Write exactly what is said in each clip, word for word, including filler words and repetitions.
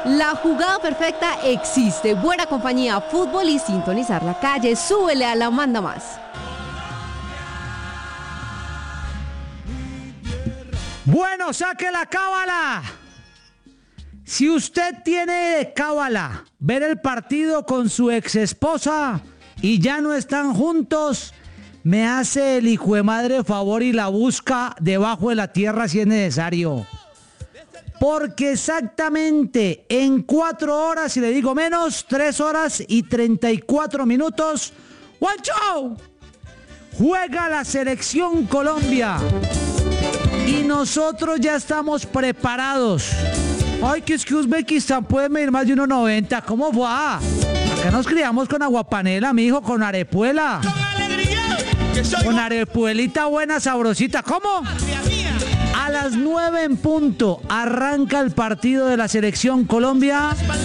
La jugada perfecta existe. Buena compañía, fútbol y sintonizar la calle. Súbele a la manda más. Bueno, saque la cábala. Si usted tiene de cábala ver el partido con su ex esposa y ya no están juntos, me hace el hijo de madre favor y la busca debajo de la tierra si es necesario. Porque exactamente en cuatro horas, si le digo menos, tres horas y treinta y cuatro minutos, ¡Juancho! Juega la selección Colombia. Y nosotros ya estamos preparados. Ay, que es que Uzbekistán puede medir más de uno noventa. ¿Cómo va? Acá nos criamos con aguapanela, mijo, con arepuela. Con alegría. Que soy Con arepuelita buena, sabrosita. ¿Cómo? A las nueve en punto arranca el partido de la selección Colombia.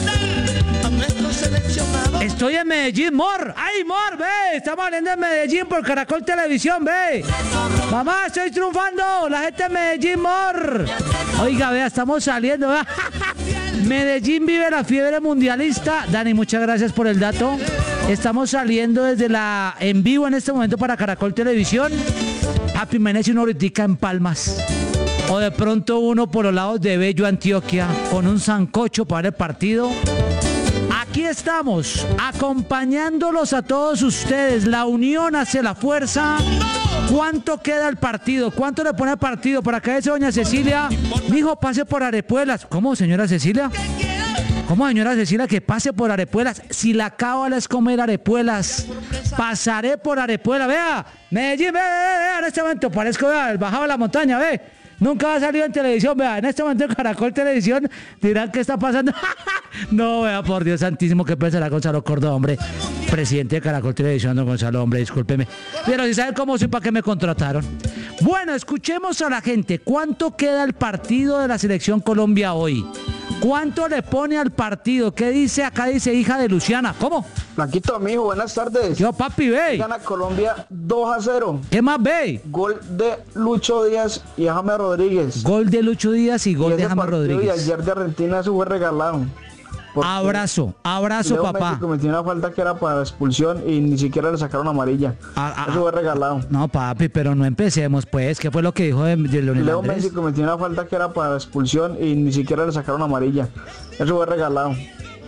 a nuestro seleccionado. Estoy en Medellín, Mor. ¡Ay, Mor, ve! Estamos hablando de Medellín por Caracol Televisión, ve. Mamá, estoy triunfando. La gente de Medellín, Mor. Oiga, vea, estamos saliendo. ¿Vea? Medellín vive la fiebre mundialista. Dani, muchas gracias por el dato. Estamos saliendo desde la en vivo en este momento para Caracol Televisión. Papi, imagínese una horitica en Palmas. O de pronto uno por los lados de Bello, Antioquia, con un sancocho para ver el partido. Aquí estamos, acompañándolos a todos ustedes. La unión hace la fuerza. ¿Cuánto queda el partido? ¿Cuánto le pone el partido? Para que dice doña Cecilia, mijo, pase por Arepuelas. ¿Cómo, señora Cecilia? ¿Cómo, señora Cecilia, que pase por Arepuelas? Si la cábala es comer arepuelas, pasaré por Arepuelas. Vea, Medellín, ve, ve, ve, en este momento parezco, vea, el bajado de la montaña, ve. Nunca ha salido en televisión, vea, en este momento en Caracol Televisión dirán qué está pasando. No, vea, por Dios santísimo, qué pensará Gonzalo Córdoba, hombre. Presidente de Caracol Televisión, don Gonzalo, hombre, discúlpeme. Pero si saben cómo soy, para qué me contrataron. Bueno, escuchemos a la gente. ¿Cuánto queda el partido de la Selección Colombia hoy? ¿Cuánto le pone al partido? ¿Qué dice? Acá dice hija de Luciana. ¿Cómo? Blanquito, amigo, buenas tardes. Yo, papi, ve. Gana Colombia dos a cero. ¿Qué más ve? Gol de Lucho Díaz y James Rodríguez. Gol de Lucho Díaz y gol Y de ese James partido Rodríguez. Y ayer de Argentina se fue regalado. Porque Abrazo, abrazo, Leo papá. Messi cometió una falta que era para expulsión y ni siquiera le sacaron amarilla. Ah, ah, Eso fue regalado. No, papi, pero no empecemos, pues. ¿Qué fue lo que dijo de, de Leonel Leo Andrés? Messi cometió una falta que era para expulsión y ni siquiera le sacaron amarilla. Eso fue regalado.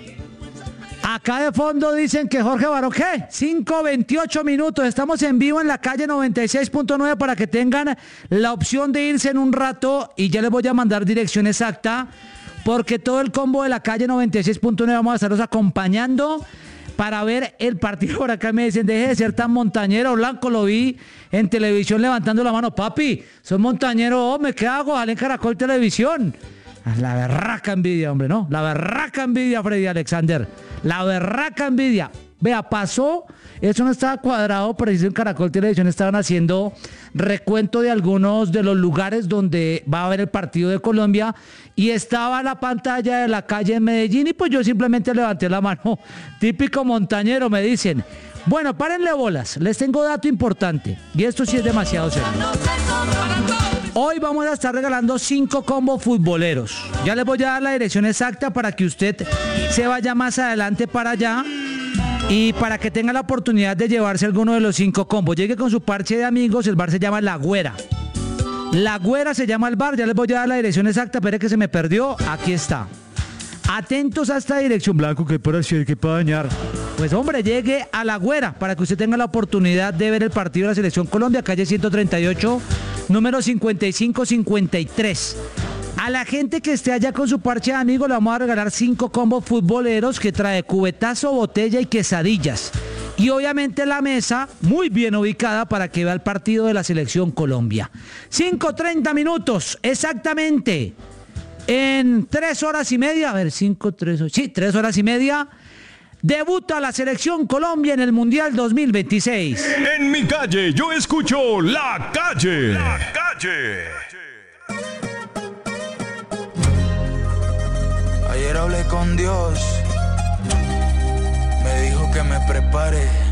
Acá de fondo dicen que Jorge Barón, ¿qué? cinco veintiocho minutos. Estamos en vivo en la calle noventa y seis punto nueve para que tengan la opción de irse en un rato y ya les voy a mandar dirección exacta porque todo el combo de la calle noventa y seis punto nueve vamos a estarlos acompañando para ver el partido. Por acá me dicen, deje de ser tan montañero, Blanco, lo vi en televisión levantando la mano. Papi, soy montañero, hombre, ¿qué hago? Ojalá en Caracol Televisión. La berraca envidia, hombre, ¿no? La berraca envidia, Freddy Alexander. La berraca envidia. Vea, pasó, eso no estaba cuadrado, preciso en Caracol Televisión estaban haciendo recuento de algunos de los lugares donde va a haber el partido de Colombia y estaba la pantalla de la calle en Medellín y pues yo simplemente levanté la mano. Típico montañero, me dicen. Bueno, párenle bolas, les tengo dato importante y esto sí es demasiado serio. Hoy vamos a estar regalando cinco combos futboleros. Ya les voy a dar la dirección exacta para que usted se vaya más adelante para allá y para que tenga la oportunidad de llevarse alguno de los cinco combos. Llegue con su parche de amigos, el bar se llama La Güera. La Güera se llama el bar, ya les voy a dar la dirección exacta, pero es que se me perdió, aquí está. Atentos a esta dirección, Blanco, que para hacer, que para dañar. Pues hombre, llegue a La Güera para que usted tenga la oportunidad de ver el partido de la Selección Colombia, calle ciento treinta y ocho, número cincuenta y cinco cincuenta y tres. A la gente que esté allá con su parche de amigos le vamos a regalar cinco combos futboleros que trae cubetazo, botella y quesadillas. Y obviamente la mesa muy bien ubicada para que vea el partido de la Selección Colombia. cinco treinta minutos, exactamente. En tres horas y media, a ver, cinco, tres, sí, tres horas y media, debuta la Selección Colombia en el Mundial dos mil veintiséis. En mi calle yo escucho La Calle. La Calle. Ayer hablé con Dios, me dijo que me prepare